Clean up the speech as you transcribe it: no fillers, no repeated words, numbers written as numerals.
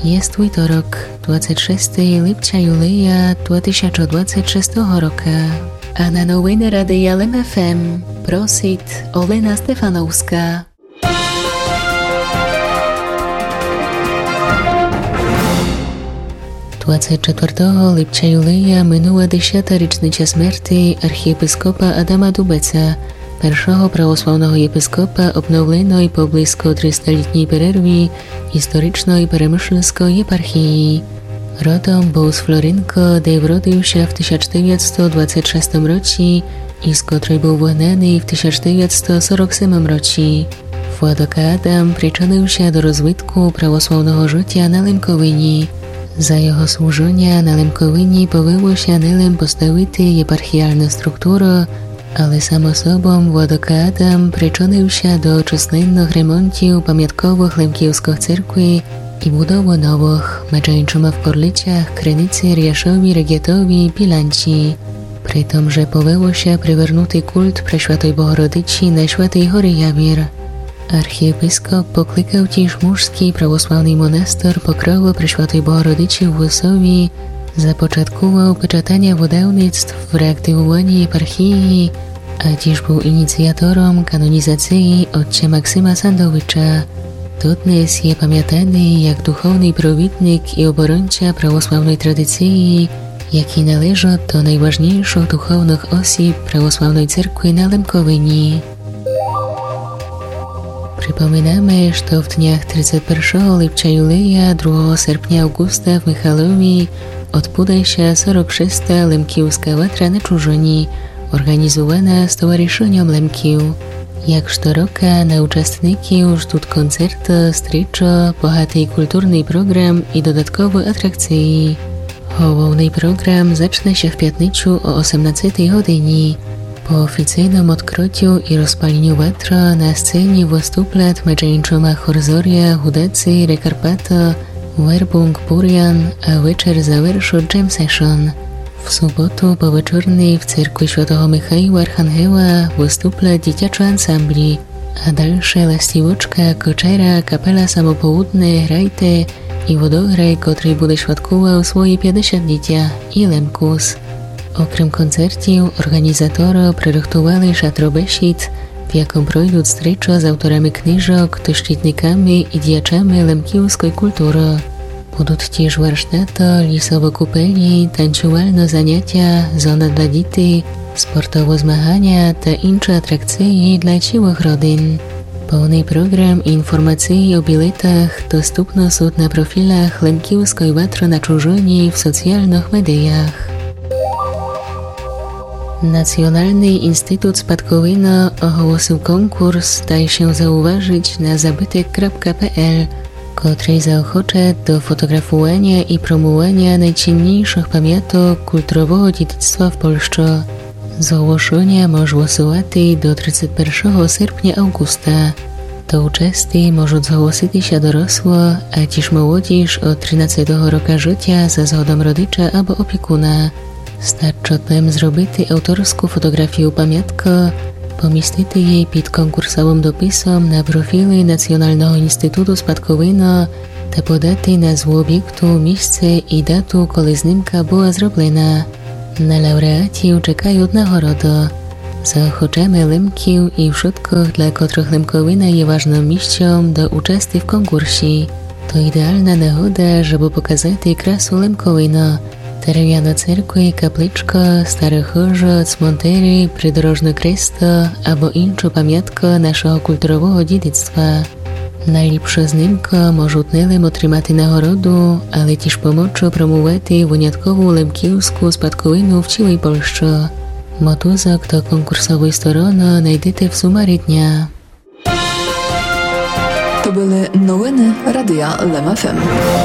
Jest wtorok, 26 lipca Julia 2026 roku, a na nowiny Radia LEM FM prosit Olena Stefanowska. Двадцять 4 липня Юлія минула 10-та річниця смерті архієпископа Адама Дубеца, першого православного єпископа обновленої по близько 300-літній перерві історичної Перемишльської єпархії. Родом був з Флоринко, де вродився в 1926 році і з котрої був вигнаний в 1947 році. Владика Адам причинився до розвитку православного життя на Лемковині. За його служіння на Лемковині повелося не лише поставити єпархіальну структуру, але сам особом владика Адам причинився до численних ремонтів пам'яткових Лемківських церкви і будови нових, між іншими в Корличах, Криниці, Ряшові, Регетові, Біланці. При тому же повелося привернути культ Пресвятої Богородичі на Святій горі Явір. Архієпископ покликав тіж мужський православний монастир Покрови Пресвятої Богородичі в Висові, започаткував початання видавництв в реактивуванні єпархії, а тіж був ініціатором канонізації отця Максима Сандовича. Доднес є пам'ятаний як духовний провідник і оборонця православної традиції, який належить до найважніших духовних осіб православної церкви на Лемковині. Przypominamy, że w dniach 31 lipca Julia 2 sierpnia Augusta w Michalowie odbędzie się 46. Lemkiewska Watra na Czurzyni, organizowana Stowarzyszeniem Lemkiew. Jak шторока на учасників ждуть концерти, стрічо, багатий культурний програм і додаткові атракції. Головний програм почне в п'ятницю о 18 годині. Po oficjalnym odkryciu i rozpaleniu watra na scenie wystąpią między innymi Horzoria, Hudacy, Rekarpata, Werbung, Burian, a wieczór zaвершить jam session. W sobotę po wieczornej w cerkwi Świętego Michała Archangela wystąpią dziecięce ansambli, a dalsze Lastiwoczka, Koczera, Kapela Samopołudne, Grajte i Wodograj, który będzie świadkował swoje 50-lecia i Lemkus. Окрім концертів, організатори пририхтували шатробесід, в якому пройдуть зустрічі з авторами книжок, дощитниками і діячами лемківської культури. Будуть теж warsztaty, лісові купелі, танцювальні заняття, зона для дітей, спортові змагання та інші атракції для цілих родин. Повний програм і інформації о білетах доступно суд на профілях Лемківської Ватри на Чужині в соціальних медіях. Nacjonalny Instytut Spadkowina ogłosił konkurs Daj się zauważyć na zabytek.pl, który zaochocza do fotografowania i promowania najcenniejszych pamiątek kulturowego dziedzictwa w Polsce. Zgłoszenia można wysyłać do 31 sierpnia Augusta. Do uczestnicy mogą zgłosić się dorosłe, a też młodzież od 13 roku życia za zgodą rodzica albo opiekuna. Starczy tym zrobić autorską fotografię pamiątki, pomieścić jej pod konkursowym dopisem na profili Nacjonalnego Instytutu Spadkowina ta podać nazwę obiektu, miejsce i datę, kiedy zdjęcia była zrobiona. Na laureatów czekają nagrody. Zaochotamy Lemkiew i wszystkich, dla których Lemkowina jest ważnym miejscem do uczestnictwa w konkursie. To idealna nagroda, żeby pokazać krasę Lemkowina. Дерев'яна церква, капличка, старий хижа, цмонтери, придорожне кресто або інша пам'ятка нашого культурового дідицтва. Найліпша знімка можуть не лише отримати нагороду, але теж помочі промувати виняткову лемківську спадковину в цілій Польщі. Мотузок до конкурсової сторони знайдете в сумарі дня. To były nowiny Radia LEM FM.